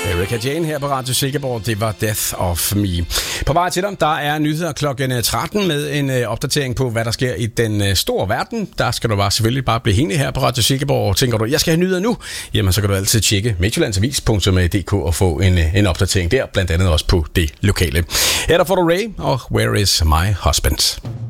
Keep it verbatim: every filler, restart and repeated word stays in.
Erika Jane her på Radio Silkeborg. Det var Death of Me. På vej til dig, der er nyheder klokken tretten med en øh, opdatering på, hvad der sker i den øh, store verden. Der skal du bare selvfølgelig bare blive hængende her på Radio Silkeborg. Tænker du, jeg skal have nyheder nu? Jamen, så kan du altid tjekke midtjyllandsavis punktum d k og få en, en opdatering der, blandt andet også på det lokale. Her der får du Ray og Where is my husband?